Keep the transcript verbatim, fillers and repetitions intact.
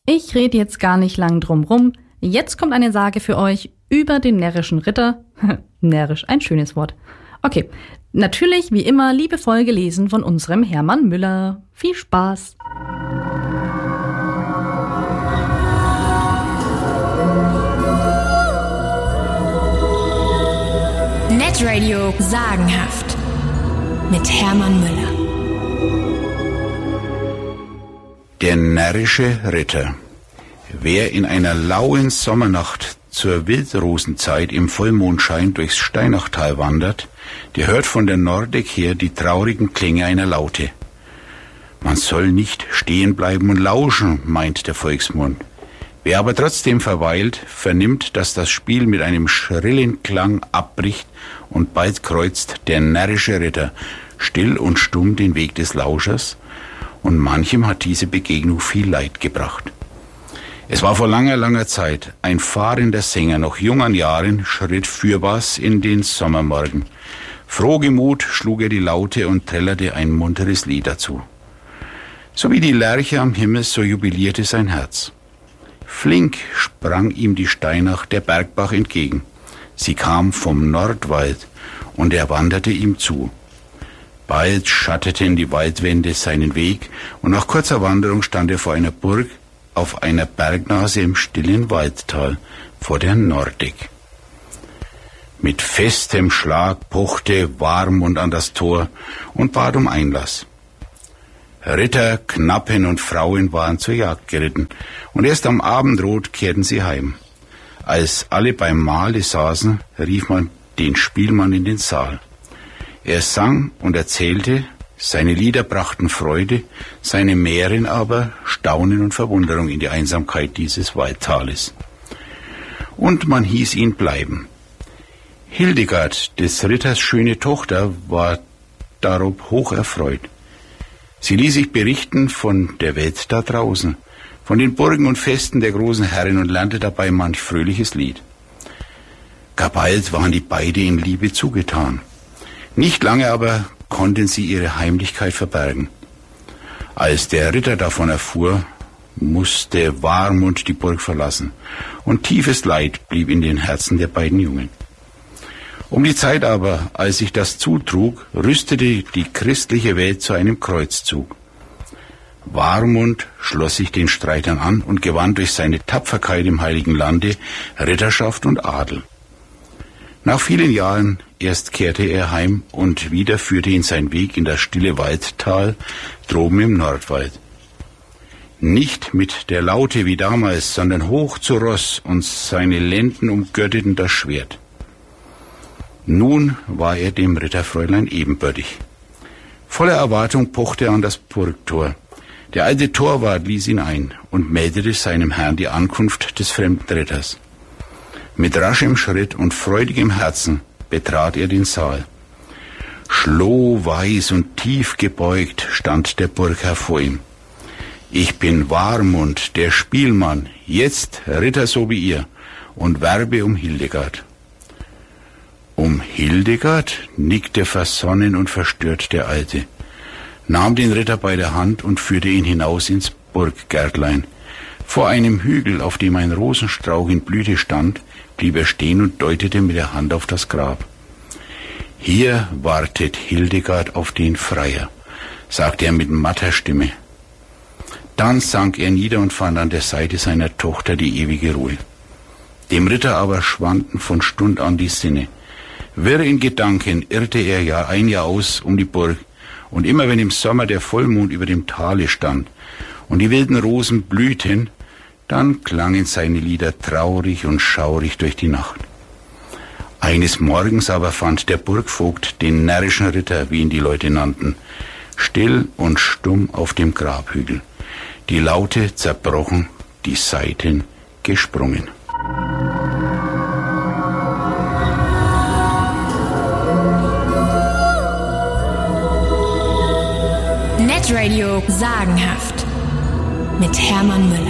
Ich rede jetzt gar nicht lang drum rum. Jetzt kommt eine Sage für euch über den närrischen Ritter. Närrisch, ein schönes Wort. Okay, natürlich wie immer liebevoll gelesen von unserem Hermann Müller. Viel Spaß! Netradio sagenhaft mit Hermann Müller. Der närrische Ritter. Wer in einer lauen Sommernacht zur Wildrosenzeit im Vollmondschein durchs Steinachtal wandert, der hört von der Nordeck her die traurigen Klänge einer Laute. Man soll nicht stehen bleiben und lauschen, meint der Volksmund. Wer aber trotzdem verweilt, vernimmt, dass das Spiel mit einem schrillen Klang abbricht und bald kreuzt der närrische Ritter still und stumm den Weg des Lauschers, und manchem hat diese Begegnung viel Leid gebracht. Es war vor langer, langer Zeit ein fahrender Sänger, noch jung an Jahren, schritt fürbaß in den Sommermorgen. Frohgemut schlug er die Laute und trällerte ein munteres Lied dazu. So wie die Lerche am Himmel, so jubilierte sein Herz. Flink sprang ihm die Steinach, der Bergbach, entgegen. Sie kam vom Nordwald und er wanderte ihm zu. Bald schatteten die Waldwände seinen Weg und nach kurzer Wanderung stand er vor einer Burg auf einer Bergnase im stillen Waldtal vor der Nordeck. Mit festem Schlag pochte Warmund an das Tor und bat um Einlass. Ritter, Knappen und Frauen waren zur Jagd geritten und erst am Abendrot kehrten sie heim. Als alle beim Mahle saßen, rief man den Spielmann in den Saal. Er sang und erzählte, seine Lieder brachten Freude, seine Mären aber Staunen und Verwunderung in die Einsamkeit dieses Waldtales. Und man hieß ihn bleiben. Hildegard, des Ritters schöne Tochter, war darob hoch erfreut. Sie ließ sich berichten von der Welt da draußen, von den Burgen und Festen der großen Herren und lernte dabei manch fröhliches Lied. Gar bald waren die beide in Liebe zugetan. Nicht lange aber konnten sie ihre Heimlichkeit verbergen. Als der Ritter davon erfuhr, musste Warmund die Burg verlassen, und tiefes Leid blieb in den Herzen der beiden Jungen. Um die Zeit aber, als sich das zutrug, rüstete die christliche Welt zu einem Kreuzzug. Warmund schloss sich den Streitern an und gewann durch seine Tapferkeit im Heiligen Lande Ritterschaft und Adel. Nach vielen Jahren erst kehrte er heim und wieder führte ihn sein Weg in das stille Waldtal droben im Nordwald. Nicht mit der Laute wie damals, sondern hoch zu Ross, und seine Lenden umgürteten das Schwert. Nun war er dem Ritterfräulein ebenbürtig. Voller Erwartung pochte er an das Burgtor. Der alte Torwart ließ ihn ein und meldete seinem Herrn die Ankunft des fremden Ritters. Mit raschem Schritt und freudigem Herzen betrat er den Saal. Schlohweiß und tief gebeugt stand der Burgherr vor ihm. Ich bin Warmund, der Spielmann, jetzt Ritter so wie ihr, und werbe um Hildegard. Um Hildegard? Nickte versonnen und verstört der Alte, nahm den Ritter bei der Hand und führte ihn hinaus ins Burggärtlein. Vor einem Hügel, auf dem ein Rosenstrauch in Blüte stand, blieb er stehen und deutete mit der Hand auf das Grab. Hier wartet Hildegard auf den Freier, sagte er mit matter Stimme. Dann sank er nieder und fand an der Seite seiner Tochter die ewige Ruhe. Dem Ritter aber schwanden von Stund an die Sinne. Wirr in Gedanken irrte er Jahr ein Jahr aus um die Burg, und immer wenn im Sommer der Vollmond über dem Tale stand und die wilden Rosen blühten, dann klangen seine Lieder traurig und schaurig durch die Nacht. Eines Morgens aber fand der Burgvogt den närrischen Ritter, wie ihn die Leute nannten, still und stumm auf dem Grabhügel, die Laute zerbrochen, die Saiten gesprungen. Netradio sagenhaft mit Hermann Müller.